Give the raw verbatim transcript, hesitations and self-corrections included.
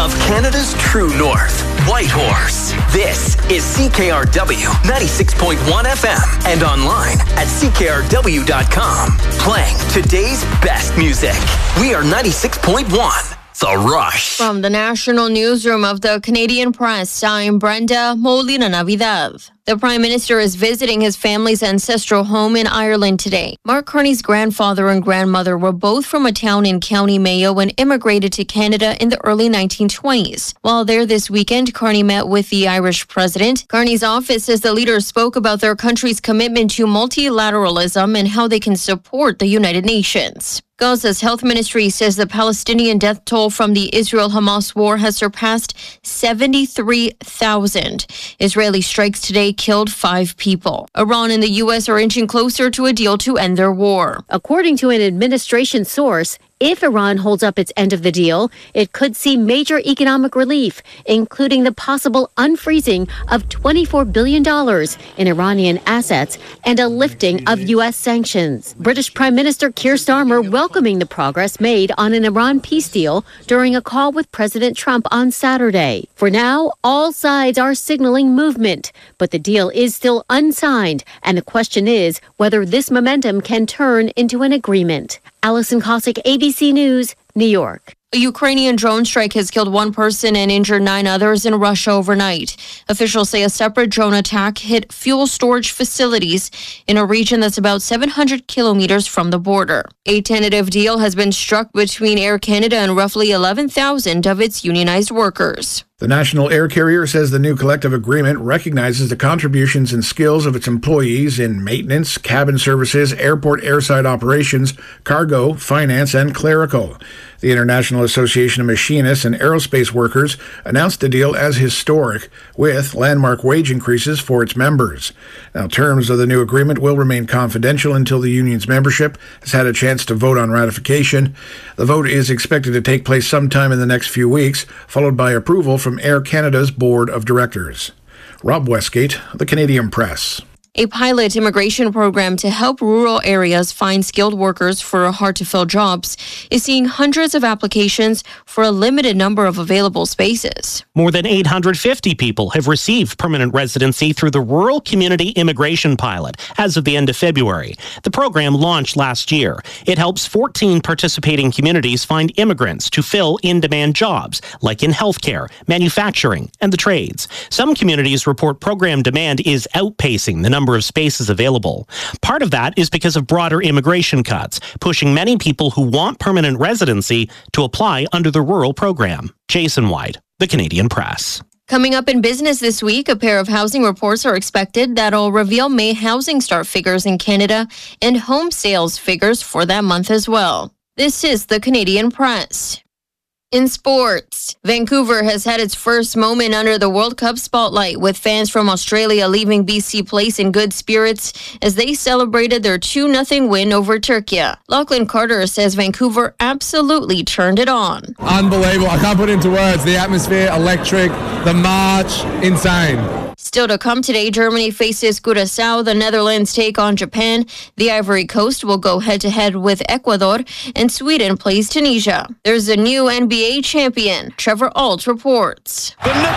of Canada's true north, Whitehorse. This is C K R W ninety-six point one F M and online at C K R W dot com. Playing today's best music. We are ninety-six point one. The Rush. From the National Newsroom of the Canadian Press, I'm Brenda Molina Navidad. The Prime Minister is visiting his family's ancestral home in Ireland today. Mark Carney's grandfather and grandmother were both from a town in County Mayo and immigrated to Canada in the early nineteen twenties. While there this weekend, Carney met with the Irish president. Carney's office says the leaders spoke about their country's commitment to multilateralism and how they can support the United Nations. Gaza's health ministry says the Palestinian death toll from the Israel-Hamas war has surpassed seventy-three thousand. Israeli strikes today killed five people. Iran and the U S are inching closer to a deal to end their war. According to an administration source, if Iran holds up its end of the deal, it could see major economic relief, including the possible unfreezing of twenty-four billion dollars in Iranian assets and a lifting of U S sanctions. British Prime Minister Keir Starmer welcoming the progress made on an Iran peace deal during a call with President Trump on Saturday. For now, all sides are signaling movement, but the deal is still unsigned, and the question is whether this momentum can turn into an agreement. Allison Cossack, A B C News, New York. A Ukrainian drone strike has killed one person and injured nine others in Russia overnight. Officials say a separate drone attack hit fuel storage facilities in a region that's about seven hundred kilometers from the border. A tentative deal has been struck between Air Canada and roughly eleven thousand of its unionized workers. The National Air Carrier says the new collective agreement recognizes the contributions and skills of its employees in maintenance, cabin services, airport airside operations, cargo, finance, and clerical. The International Association of Machinists and Aerospace Workers announced the deal as historic, with landmark wage increases for its members. Now, terms of the new agreement will remain confidential until the union's membership has had a chance to vote on ratification. The vote is expected to take place sometime in the next few weeks, followed by approval from Air Canada's Board of Directors. Rob Westgate, The Canadian Press. A pilot immigration program to help rural areas find skilled workers for hard-to-fill jobs is seeing hundreds of applications for a limited number of available spaces. More than eight hundred fifty people have received permanent residency through the Rural Community Immigration Pilot as of the end of February. The program launched last year. It helps fourteen participating communities find immigrants to fill in-demand jobs, like in healthcare, manufacturing, and the trades. Some communities report program demand is outpacing the number of spaces available. Part of that is because of broader immigration cuts, pushing many people who want permanent residency to apply under the rural program. Jason White, The Canadian Press. Coming up in business this week, a pair of housing reports are expected that'll reveal May housing start figures in Canada and home sales figures for that month as well. This is The Canadian Press. In sports, Vancouver has had its first moment under the World Cup spotlight, with fans from Australia leaving B C Place in good spirits as they celebrated their two nothing win over Turkey. Lachlan Carter says Vancouver absolutely turned it on. Unbelievable. I can't put it into words. The atmosphere, electric, the march, insane. Still to come today, Germany faces Curaçao, the Netherlands take on Japan, the Ivory Coast will go head-to-head with Ecuador, and Sweden plays Tunisia. There's a new N B A champion. Trevor Alt reports.